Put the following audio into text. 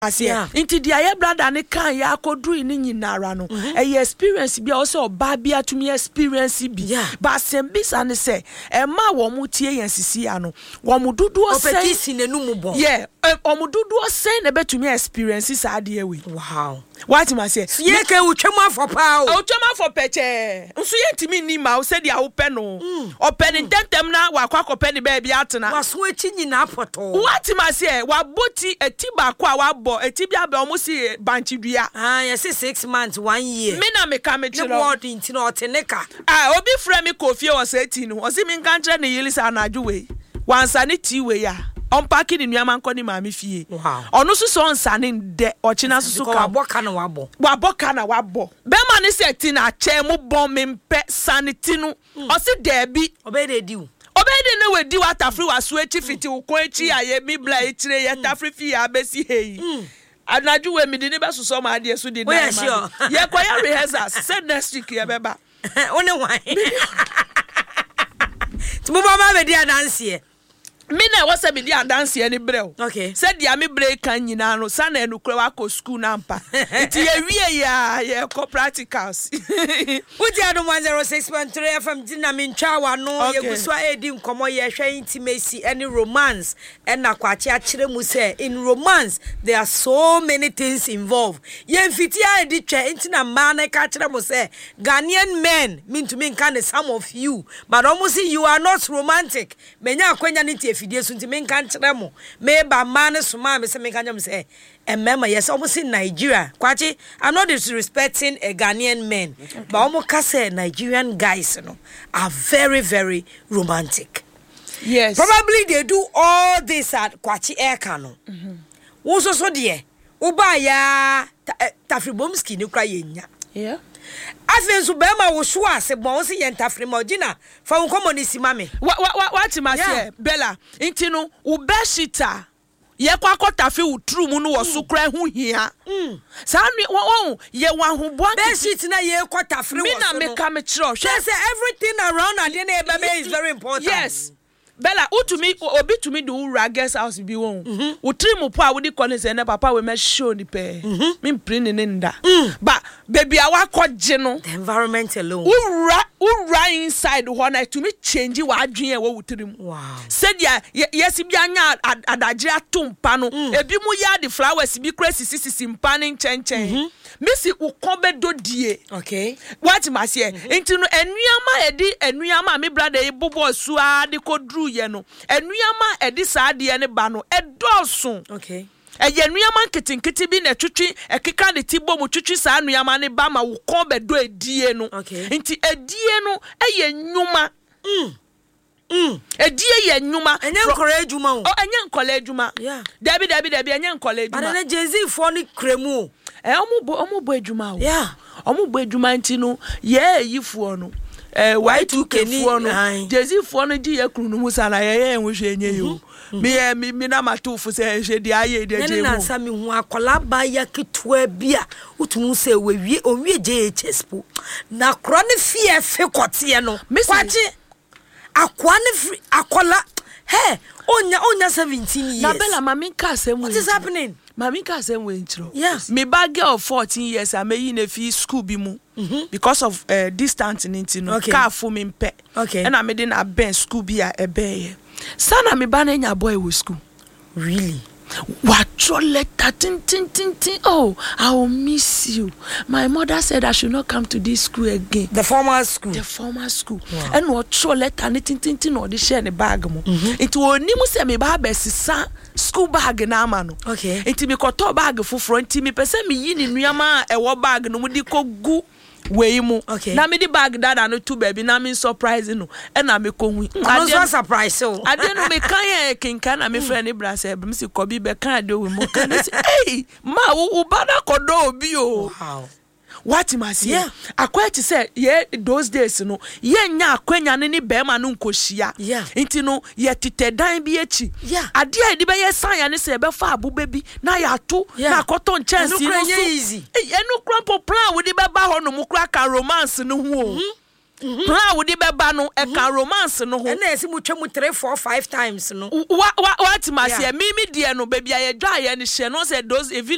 Asia inti dia ye brother ne kan ya akodru ni nyinara no experience bia o se oba bia to me experience bi ba sem bi sa ne se e ma wo mu tie yan sisi ya no wo mu dudu o se opetisi nenu mu bon o mu dudu o se ne betumi experience sa de we wow what ma say ye ke utwemu afopa o utwemu afopeche nso ye ntimi ni ma o se dia wo pe no o pe ni tentem na wa kwakope ni ba bia atena waso echi nyina apoto what ma say wa boti eti ba kwa wa eti bia be omo si banchi dua yes 6 months 1 year me na me ka me chiro word inti na oteneka obi frɛ me Kofi o se eti no o si me nka nkyere ne yelisa anadwo we wansa ne ti we ya on paki ni nuama nko ni maami fie ono so so onsa ne de ochina so ka waboka na wabo be ma ne se ti na che mu bon me mpe sanity no o si debi obede diu obedi ne we di watafri waso echi fiti ko echi aye mi bla etire ye tafri fi ya besi heyi anaju we mi di ne beso so ma ade so di na ye ko ya rehearsals said next week ye beba one why tumo ba be di dance me na was a media dance any brew. Okay. Said the army break and you know, son and Ukrawako school nampa. It's a co practicals. What the other 106.3 from Dinamin Chawa no Yaguswa Edim Komo Yasha intimacy any romance and Aquatia Chiremuse. In romance, there are so many things involved. Yen fitia ediche intina man Kachramuse. Ghanaian men mean to mean kind of some of you, but almost you are not romantic. Menya Quenyanity fidie so ntime nka nkyere mo me ba ma ne soma me se me ka nyam se emema yes almost in Nigeria kwachi I'm not disrespecting a Ghanaian men but almost ka say Nigerian guys no are very very romantic. Yes, probably they do all this at kwachi eka no wo so de wo ba ya Tafribomski ni kra yenya Afensu be ma wo so ase bon se yentafre ma ogina fa won communist mame what ma say Bella inti no wo beshita ye kwa kotafe wo tru mu no wo so kra hu hia sa won ye wan ho bo beshit na ye kotafre wo so me na me ka me kiro say everything around and the is very important. Yes Bella, utumi obi tumi do ura guest house bi won. Utrimu po a wodi kone se ne papa we me show ni pe. Me mpri ne nda. But baby awa koje no. The environment alone. Ura inside ho na tumi change wa adwen e wo utrimu. Wow. Said ya yes bi anya adagye atompa no. Ebi mu ya the flowers bi kra sisi mpa ne chen. Missy ukombe do die. Okay. What must ye? Into no enuama edi enuama me brother e bobo sua de kodru ye no. Enuama edi saa de ne ba no edosun. Okay. Eye enuama nkitinkiti bi na twitwi ekeka de tibo mu twitwi saa enuama ne ba ma ukombe do edie no. Okay. Nti edie no eye nyuma. Edie ye nyuma. Enye nkole adwuma o. Enye nkole adwuma. Yeah. Dabi enye nkole adwuma. But na Jay-Z for ni kremu. Omo bo adwuma o. Yeah. Omo bo adwuma nti no ye yifuo no. Y2K fuo no. Jay-Z fuo no di ye kunu no musa na ye enhwe enye yo. Me na matofu se hwe di aye de je mu. Na nsa me hu akola ba ya ketua bia utumu se we onwie JHS po. Na kro ne fie fe kote no. Kwachi akwa ne akola hey onya 17 years. Na Bella mami ka asem. What is happening? Mami ka asem we ntro. Yes. Me bag girl of 14 years ameyi na fi school bi mu. Because of distance nti no car for me mpe. Okay. And I made na ben school bi a ebe. Sana me ba na nya boy with school. Really? What your letter tin. Oh, I will miss you. My mother said I should not come to this school again. The former school. Wow. And what your letter tin or the share the bag mo. It will nimu se me ba besisa school bag na ama no. Okay. Enti me koto bag fufuro enti me pese me yi ni nuama e wo bag no mu di kogu weimu. Okay. Na me di bag dada no to baby na me surprise no. E na me ko hu. I was surprised so. Ade no me kan kinkan na me friend ni bra say me si kobi be kan ade we mo kan say hey ma wo bada kodo obi o. Wow. What must say? Akwati say yeah those days no ye nya akwanya ne be ma no nkohia. Nti no ye tete dan bi echi. Ade a de be ye san ya ne say be fa abuba bi na ya to na koton chance no so easy. Enu krampo plan we de be ba ho no mu kra ka romance no ho. Plan we de be ba no e ka romance no ho. E na esi mu twemu 3 4 5 times no. What must say me de no baby aye dwa aye ne hye no say those